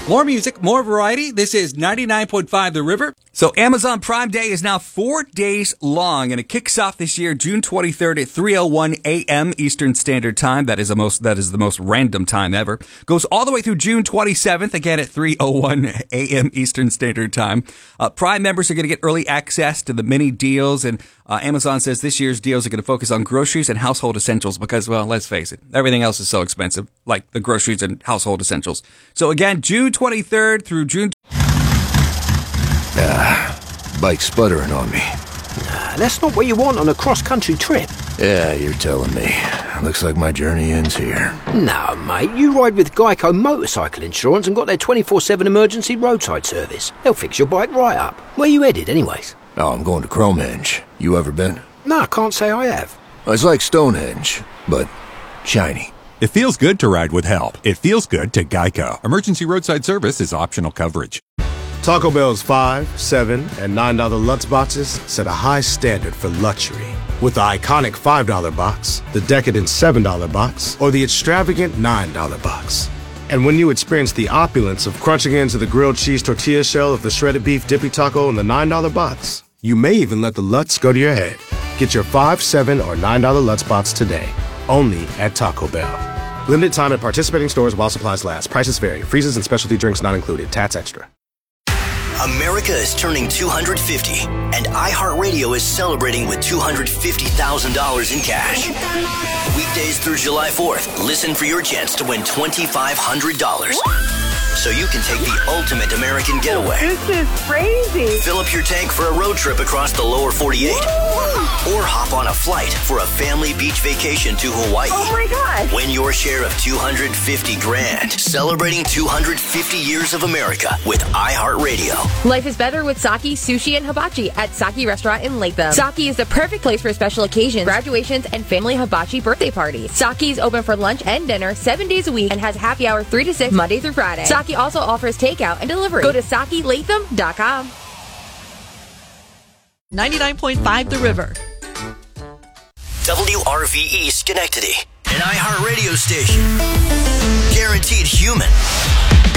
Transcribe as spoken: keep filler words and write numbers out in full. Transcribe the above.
More music, more variety. This is ninety-nine point five The River. So Amazon Prime Day is now four days long, and it kicks off this year June twenty-third at three oh one a.m. Eastern Standard Time. That is the most that is the most random time ever. Goes all the way through June twenty-seventh, again at three oh one a.m. Eastern Standard Time. Uh, Prime members are going to get early access to the many deals, and uh, Amazon says this year's deals are going to focus on groceries and household essentials because, well, let's face it, everything else is so expensive, like the groceries and household essentials. So again, June twenty-third through June... Ah, bike's sputtering on me. Nah, that's not what you want on a cross-country trip. Yeah, you're telling me. Looks like my journey ends here. No, mate, you ride with Geico Motorcycle Insurance and got their twenty-four seven emergency roadside service. They'll fix your bike right up. Where you headed, anyways? Oh, I'm going to Cromehenge. You ever been? No, I can't say I have. It's like Stonehenge, but shiny. It feels good to ride with help. It feels good to Geico. Emergency roadside service is optional coverage. Taco Bell's five, seven, and nine dollar Lutz boxes set a high standard for luxury. With the iconic five dollar box, the decadent seven dollar box, or the extravagant nine dollar box. And when you experience the opulence of crunching into the grilled cheese tortilla shell of the shredded beef dippy taco in the nine dollar box, you may even let the Lutz go to your head. Get your five, seven, or nine dollar Lutz box today, only at Taco Bell. Limited time at participating stores while supplies last. Prices vary. Freezes and specialty drinks not included. Tats extra. America is turning two hundred fifty, and iHeartRadio is celebrating with two hundred fifty thousand dollars in cash. Weekdays through July fourth, listen for your chance to win twenty-five hundred dollars. So you can take the ultimate American getaway. This is crazy. Fill up your tank for a road trip across the lower forty-eight. Or hop on a flight for a family beach vacation to Hawaii. Oh my God. Win your share of two hundred fifty grand. Celebrating two hundred fifty years of America with iHeartRadio. Life is better with Saki Sushi and Hibachi at Saki Restaurant in Latham. Saki is the perfect place for special occasions, graduations, and family hibachi birthday parties. Saki is open for lunch and dinner seven days a week and has happy hour three to six Monday through Friday. Saki also offers takeout and delivery. Go to Saki Latham dot com. ninety-nine point five The River. W R V E Schenectady, an iHeartRadio station. Guaranteed human.